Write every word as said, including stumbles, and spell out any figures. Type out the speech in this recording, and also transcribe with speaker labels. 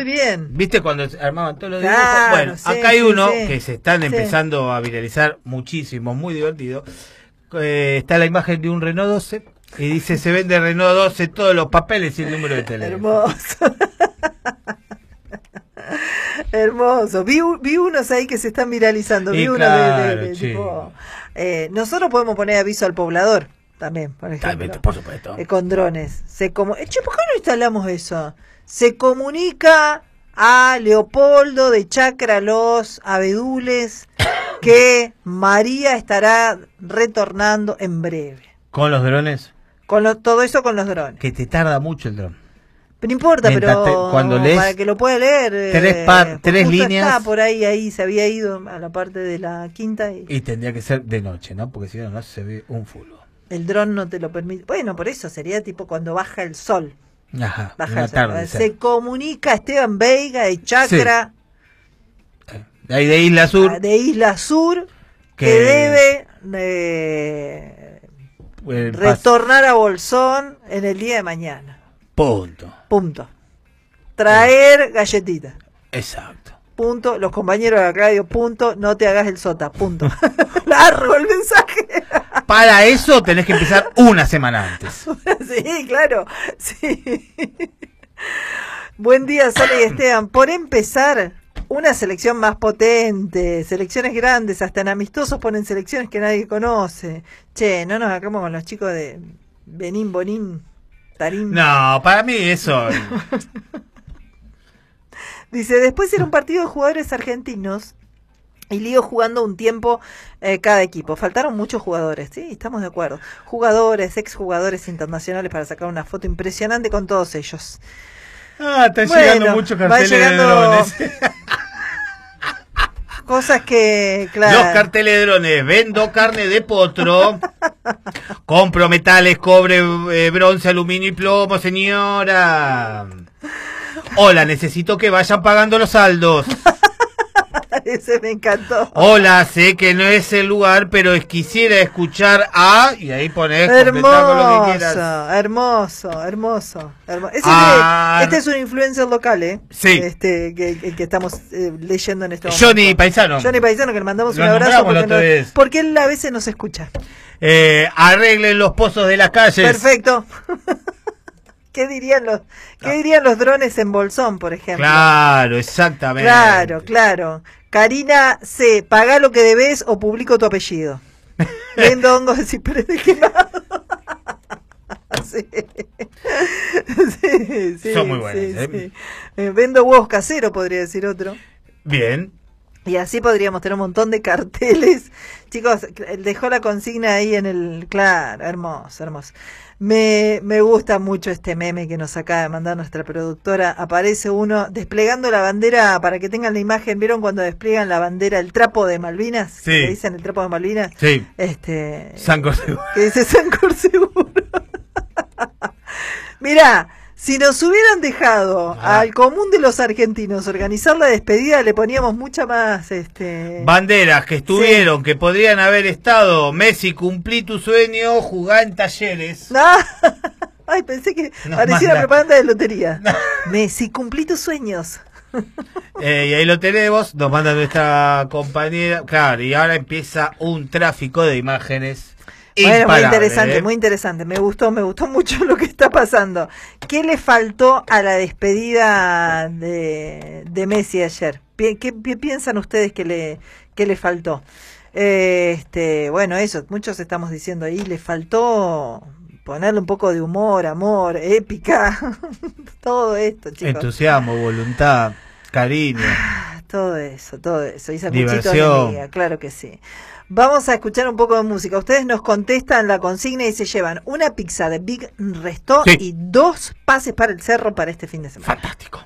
Speaker 1: muy bien.
Speaker 2: ¿Viste cuando armaban todos los dibujos?
Speaker 1: Claro,
Speaker 2: Bueno,
Speaker 1: sí,
Speaker 2: acá hay
Speaker 1: sí,
Speaker 2: uno
Speaker 1: sí.
Speaker 2: que se están
Speaker 1: Sí.
Speaker 2: empezando a viralizar muchísimo, muy divertido. Eh, está la imagen de un Renault doce y dice, se vende Renault doce, todos los papeles y el número de teléfono.
Speaker 1: Hermoso. Hermoso. Vi, vi unos ahí que se están viralizando.
Speaker 2: Y
Speaker 1: Vi unos
Speaker 2: claro,
Speaker 1: de, de- de
Speaker 2: sí.
Speaker 1: tipo. Eh, nosotros podemos poner aviso al poblador también, por ejemplo.
Speaker 2: Tal- por supuesto.
Speaker 1: Eh, con drones. Se comu- eh, che, ¿por qué no instalamos eso? Se comunica a Leopoldo de Chacra Los Abedules que María estará retornando en breve.
Speaker 2: Con los drones,
Speaker 1: Con lo- todo eso con los drones.
Speaker 2: que te tarda mucho el dron.
Speaker 1: No importa,
Speaker 2: Mientras
Speaker 1: pero
Speaker 2: te- cuando lees
Speaker 1: para que lo pueda leer.
Speaker 2: tres
Speaker 1: eh,
Speaker 2: par-
Speaker 1: pues
Speaker 2: tres
Speaker 1: justo
Speaker 2: líneas.
Speaker 1: Está por ahí, ahí se había ido a la parte de la quinta y
Speaker 2: Y tendría que ser de noche, ¿no? Porque si no, no se ve un fulo.
Speaker 1: el dron no te lo permite. Bueno, por eso sería tipo cuando baja el sol.
Speaker 2: Ajá,
Speaker 1: Baja
Speaker 2: una
Speaker 1: el sol.
Speaker 2: tarde.
Speaker 1: Se comunica Esteban Veiga de Chacra,
Speaker 2: De ahí de Isla Sur.
Speaker 1: de Isla Sur, que,
Speaker 2: Que-
Speaker 1: debe eh,
Speaker 2: el pas-
Speaker 1: retornar a Bolsón en el día de mañana.
Speaker 2: Punto.
Speaker 1: Punto. Traer galletitas.
Speaker 2: Exacto.
Speaker 1: Punto. Los compañeros de la radio, punto. No te hagas el sota, punto. Largo el mensaje.
Speaker 2: Para eso tenés que empezar una semana antes.
Speaker 1: Sí, claro. Sí. Buen día, Sole y Esteban. Por empezar, una selección más potente, selecciones grandes, hasta en amistosos ponen selecciones que nadie conoce. Che, no nos hagamos con los chicos de Benín, Bonín, Tarín.
Speaker 2: No, para mí eso.
Speaker 1: Dice, después era un partido de jugadores argentinos y Lío jugando un tiempo eh, cada equipo. Faltaron muchos jugadores, sí, estamos de acuerdo. Jugadores, exjugadores internacionales para sacar una foto impresionante con todos ellos.
Speaker 2: Ah, están
Speaker 1: Bueno,
Speaker 2: llegando muchos
Speaker 1: van
Speaker 2: carteles
Speaker 1: llegando
Speaker 2: de drones.
Speaker 1: Cosas que, claro.
Speaker 2: Los carteles de drones. Vendo carne de potro. Compro metales, cobre, eh, bronce, aluminio y plomo, señora. Hola, necesito que vayan pagando los saldos.
Speaker 1: Ese me encantó.
Speaker 2: Hola, sé que no es el lugar, pero es- quisiera escuchar a... Y ahí pones completando lo que quieras.
Speaker 1: Hermoso, hermoso, hermoso. Ese
Speaker 2: Ah,
Speaker 1: es, este es un influencer local, ¿eh?
Speaker 2: Sí.
Speaker 1: Este, que, que, que estamos eh, leyendo en este momento.
Speaker 2: Johnny Paisano.
Speaker 1: Johnny Paisano, que le mandamos
Speaker 2: Lo
Speaker 1: un abrazo
Speaker 2: nombramos la
Speaker 1: porque,
Speaker 2: otra
Speaker 1: no-
Speaker 2: vez.
Speaker 1: porque él a veces nos escucha.
Speaker 2: Eh, arreglen los pozos de las calles.
Speaker 1: Perfecto. ¿Qué dirían los, qué dirían los drones en Bolsón, por ejemplo?
Speaker 2: Claro, exactamente.
Speaker 1: Claro, claro. Karina C, pagá lo que debes o publico tu apellido. Vendo hongos de ciprés quemado. Sí. Sí, sí,
Speaker 2: Son muy buenas,
Speaker 1: sí,
Speaker 2: ¿eh?
Speaker 1: sí. Eh, vendo huevos caseros, podría decir otro.
Speaker 2: Bien.
Speaker 1: Y así podríamos tener un montón de carteles. Chicos, dejó la consigna ahí en el... Claro, hermoso, hermoso. Me, me gusta mucho este meme que nos acaba de mandar nuestra productora. Aparece uno desplegando la bandera, para que tengan la imagen. ¿Vieron cuando despliegan la bandera, el trapo de Malvinas?
Speaker 2: Sí.
Speaker 1: ¿Le dicen el trapo de Malvinas?
Speaker 2: Sí.
Speaker 1: Este,
Speaker 2: Sancor seguro.
Speaker 1: que dice Sancor seguro. Mirá, si nos hubieran dejado
Speaker 2: Ah.
Speaker 1: al común de los argentinos organizar la despedida, le poníamos mucha más... este
Speaker 2: Banderas que estuvieron, que podrían haber estado. Messi, cumplí tu sueño, jugá en Talleres.
Speaker 1: Ah, ay, pensé que
Speaker 2: Nos
Speaker 1: parecía
Speaker 2: manda-
Speaker 1: una propaganda de lotería. Messi, cumplí tus sueños.
Speaker 2: Eh, y ahí lo tenemos, nos manda nuestra compañera. Claro, y ahora empieza un tráfico de imágenes.
Speaker 1: Bueno, muy
Speaker 2: imparable,
Speaker 1: interesante,
Speaker 2: ¿eh?
Speaker 1: muy interesante. Me gustó, me gustó mucho lo que está pasando. ¿Qué le faltó a la despedida de, de Messi ayer? ¿Qué, qué piensan ustedes que le, que le faltó? Eh, este, bueno, eso, muchos estamos diciendo ahí, le faltó ponerle un poco de humor, amor, épica, todo esto, chicos.
Speaker 2: Entusiasmo, voluntad, cariño.
Speaker 1: Todo eso, todo eso. Y
Speaker 2: Diversión.
Speaker 1: amiga, claro que sí. Vamos a escuchar un poco de música. Ustedes nos contestan la consigna y se llevan una pizza de Big Resto
Speaker 2: Sí.
Speaker 1: y dos pases para el cerro para este fin de semana.
Speaker 2: Fantástico.